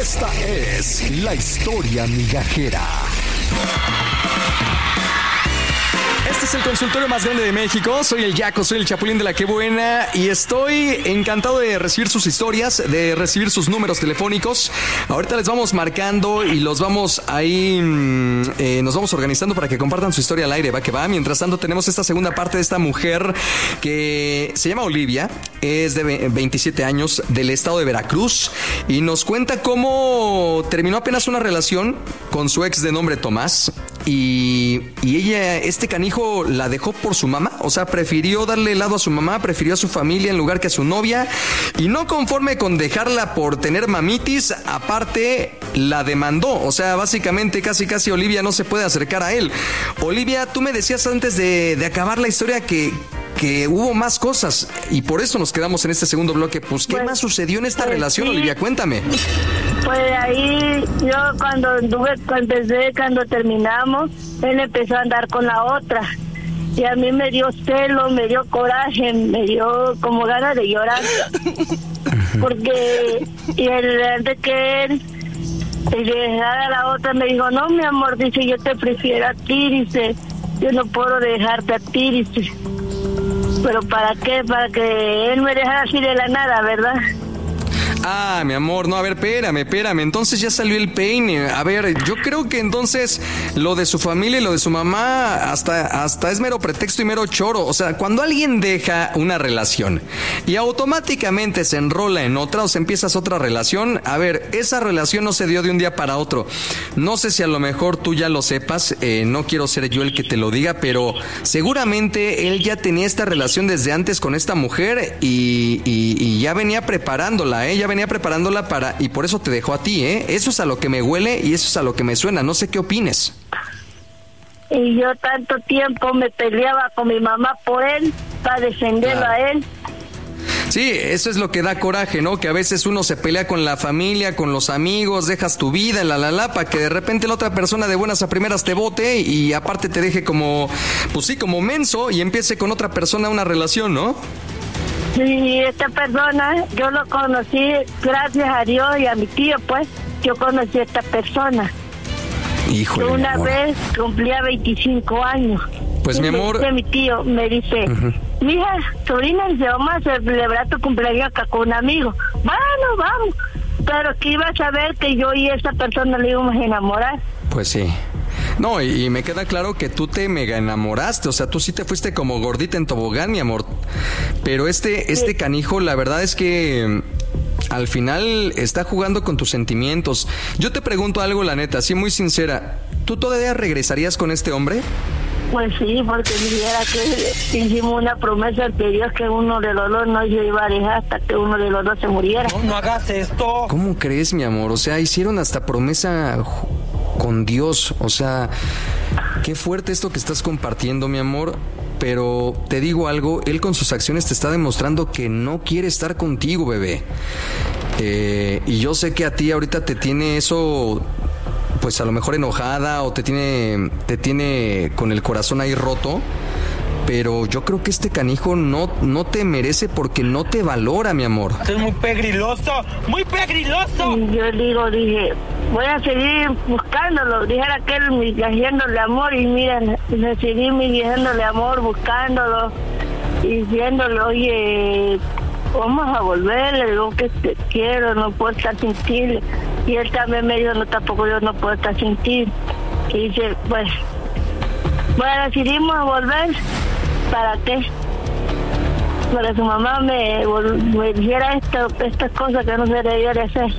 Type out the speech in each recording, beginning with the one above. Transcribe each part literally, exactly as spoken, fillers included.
Esta es la historia migajera. Este es el consultorio más grande de México. Soy el Yaco, soy el Chapulín de la Qué Buena y estoy encantado de recibir sus historias, de recibir sus números telefónicos. Ahorita les vamos marcando y los vamos ahí, eh, nos vamos organizando para que compartan su historia al aire, va que va. Mientras tanto tenemos esta segunda parte de esta mujer que se llama Olivia, es de veintisiete años, del estado de Veracruz y nos cuenta cómo terminó apenas una relación con su ex de nombre Tomás y, y ella, este canijo, la dejó por su mamá, o sea, prefirió darle helado a su mamá, prefirió a su familia en lugar que a su novia, y no conforme con dejarla por tener mamitis, aparte la demandó, o sea, básicamente casi casi Olivia no se puede acercar a él. Olivia, tú me decías antes de, de acabar la historia que que hubo más cosas y por eso nos quedamos en este segundo bloque. Pues, ¿qué pues, más sucedió en esta pues, relación, sí. Olivia? Cuéntame. Pues ahí yo cuando anduve, cuando empecé, cuando terminamos, él empezó a andar con la otra y a mí me dio celo, me dio coraje, me dio como ganas de llorar porque y el de que él y dejara a la otra me dijo, no mi amor, dice, yo te prefiero a ti, dice, yo no puedo dejarte a ti, dice. ¿Pero para qué? Para que él me dejara así de la nada, ¿verdad? Ah, mi amor, no, a ver, espérame, espérame, entonces ya salió el peine. A ver, yo creo que entonces lo de su familia y lo de su mamá hasta, hasta es mero pretexto y mero choro. O sea, cuando alguien deja una relación y automáticamente se enrola en otra o se empieza otra relación, a ver, esa relación no se dio de un día para otro. No sé si a lo mejor tú ya lo sepas, eh, no quiero ser yo el que te lo diga, pero seguramente él ya tenía esta relación desde antes con esta mujer y, y, y ya venía preparándola, ¿eh? Ya venía preparándola para, y por eso te dejó a ti, ¿eh? Eso es a lo que me huele y eso es a lo que me suena, no sé qué opines. Y yo tanto tiempo me peleaba con mi mamá por él, para defenderlo claro. a él. Sí, eso es lo que da coraje, ¿no? Que a veces uno se pelea con la familia, con los amigos, dejas tu vida, la la la, para que de repente la otra persona de buenas a primeras te bote y aparte te deje como, pues sí, como menso y empiece con otra persona una relación, ¿no? Sí, esta persona, yo lo conocí gracias a Dios y a mi tío, pues, yo conocí a esta persona. Híjole, yo una mi amor. vez cumplía veinticinco años. Pues y mi amor... Me dice mi tío, me dice, uh-huh. mija, sobrina, dice, vamos a celebrar tu cumpleaños acá con un amigo. Bueno, vamos. Pero que iba a saber que yo y esa persona le íbamos a enamorar. Pues sí. No, y, y me queda claro que tú te mega enamoraste, o sea, tú sí te fuiste como gordita en tobogán, mi amor. Pero este, este canijo, la verdad es que al final está jugando con tus sentimientos. Yo te pregunto algo, la neta, así muy sincera, ¿tú todavía regresarías con este hombre? Pues sí, porque dijera que hicimos una promesa ante Dios que uno de los dos no se iba a dejar hasta que uno de los dos se muriera. No, no hagas esto. ¿Cómo crees, mi amor? O sea, hicieron hasta promesa con Dios. O sea, qué fuerte esto que estás compartiendo, mi amor. Pero te digo algo, él con sus acciones te está demostrando que no quiere estar contigo, bebé. Eh, y yo sé que a ti ahorita te tiene eso... pues a lo mejor enojada o te tiene te tiene con el corazón ahí roto, pero yo creo que este canijo no, no te merece porque no te valora, mi amor. Esto es muy pegriloso, muy pegriloso. Y yo digo, dije, voy a seguir buscándolo, dijera aquel haciéndole amor y mira, seguir haciéndole amor, buscándolo y diciéndole, oye, vamos a volver, le digo que te quiero, no puedo estar sin ti. Y él también me dijo, no, tampoco yo no puedo estar sin ti. Y dice, pues, bueno, decidimos volver, ¿para qué? Para que su mamá me, me dijera esto, estas cosas que no se debía de hacer.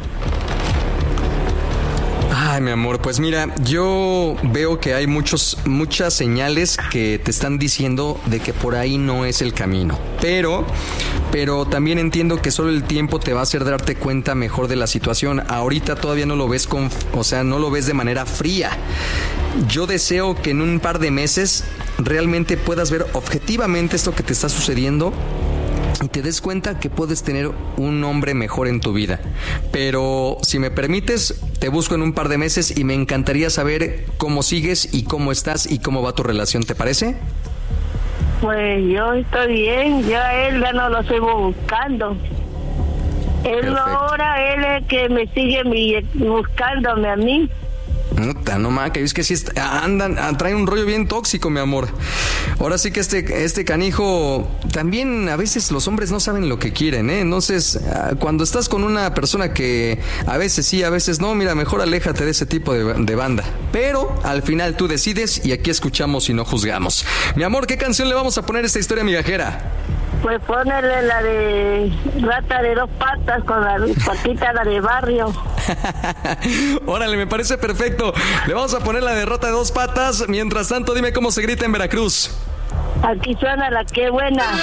Ay, mi amor, pues mira, yo veo que hay muchos, muchas señales que te están diciendo de que por ahí no es el camino. Pero, pero también entiendo que solo el tiempo te va a hacer darte cuenta mejor de la situación. Ahorita todavía no lo ves con, o sea, no lo ves de manera fría. Yo deseo que en un par de meses realmente puedas ver objetivamente esto que te está sucediendo y te des cuenta que puedes tener un hombre mejor en tu vida. Pero si me permites, te busco en un par de meses y me encantaría saber cómo sigues y cómo estás y cómo va tu relación, ¿te parece? Pues yo estoy bien, yo a él ya no lo sigo buscando. Él no, ahora él es el que me sigue mi, buscándome a mí. Puta, no mames, es que sí est- andan, traen un rollo bien tóxico, mi amor. Ahora sí que este, este canijo, también a veces los hombres no saben lo que quieren, ¿eh? Entonces, cuando estás con una persona que a veces sí, a veces no, mira, mejor aléjate de ese tipo de, de banda. Pero al final tú decides y aquí escuchamos y no juzgamos. Mi amor, ¿qué canción le vamos a poner a esta historia migajera? Pues ponerle la de Rata de Dos Patas con la patita, la de Barrio. Órale, me parece perfecto. Le vamos a poner la de Rata de Dos Patas. Mientras tanto, dime cómo se grita en Veracruz. Aquí suena la que buena.